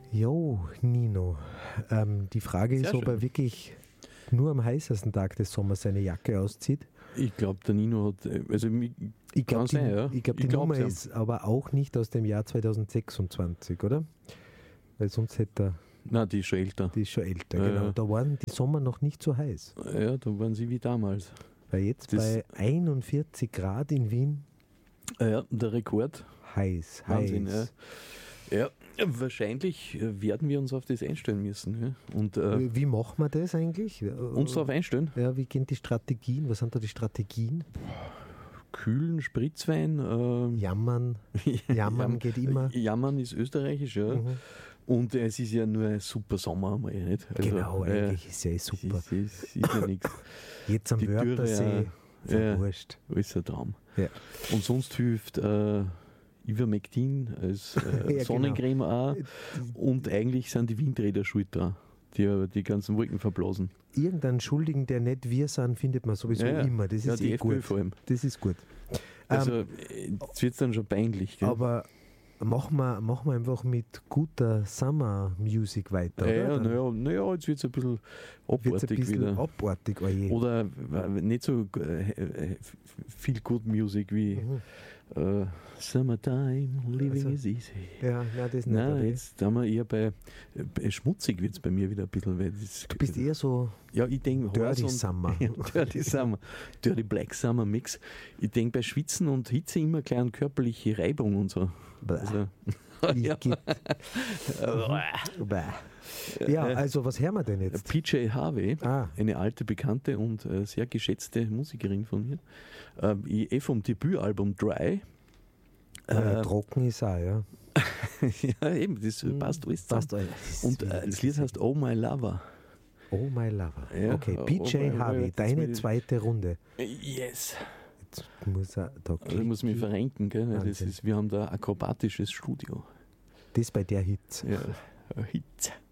Jo, Nino. Die Frage ist, Sehr ob er schön. wirklich nur am heißesten Tag des Sommers seine Jacke auszieht. Ich glaube, der Nino hat, also Ich glaube, kann die, sein, ja. ich glaub, die Ich glaub's Nummer ja. ist aber auch nicht aus dem Jahr 2026, oder? Weil sonst hätte er, Nein, die ist schon älter. die ist schon älter, Ja, genau. ja. Da waren die Sommer noch nicht so heiß. Ja, da waren sie wie damals. Weil jetzt Das- bei 41 Grad in Wien Ja, der Rekord. heiß, Wahnsinn, heiß. Ja, wahrscheinlich werden wir uns auf das einstellen müssen. Ja. Und Wie machen wir das eigentlich? uns darauf einstellen. Ja, wie gehen die Strategien? Was sind da die Strategien? Kühlen, Spritzwein. Jammern. Jammern geht immer. Jammern ist österreichisch, ja. Mhm. Und es ist ja nur ein super Sommer, mal nicht? Also, Genau, eigentlich ist ja super. Es ist ja nichts. Jetzt am die Dürre, Wörthersee, ist ja ja. wurscht. Alles ein Traum. Ja. Und sonst hilft Ivermectin als genau. Sonnencreme auch. Und eigentlich sind die Windräder schuld dran, die ganzen Wolken verblasen. Irgendeinen Schuldigen, der nicht wir sind, findet man sowieso Ja, ja. immer. Das Ja, ist die eh FPÖ gut. vor allem. Das ist gut. Also jetzt wird es dann schon peinlich. Gell? Aber machen wir einfach mit guter Summer Music weiter. ja, oder? naja, jetzt wird es ein bisschen Wird's ein abartig bisschen wieder. abartig, oje. Oder nicht so viel Good Music wie Summertime, Living Also, is easy. Ja, nein, das nicht. Nein, aber jetzt haben wir eher bei schmutzig wird es bei mir wieder ein bisschen. Weil das, du bist eher so ja, ich denke Dirty Summer. Ja, Dirty Summer. Dirty Black Summer Mix. Ich denke bei Schwitzen und Hitze immer gleich an körperliche Reibung und so. Also, ja. Bäh. Ja, also was hören wir denn jetzt? PJ Harvey, Ah. eine alte Bekannte und sehr geschätzte Musikerin von mir, vom Debütalbum Dry. Trocken ist auch, ja. Ja, eben, das passt alles zusammen. Passt alles. Und das Lied heißt Oh My Lover. Oh my lover. Ja, Okay, oh PJ my- Harvey, jetzt deine will ich- zweite Runde. Yes. Jetzt muss er da Also ich muss mich verrenken, gell? Weil Das Wahnsinn. ist, wir haben da ein akrobatisches Studio. Das bei der Hitze. Ja, Hitze.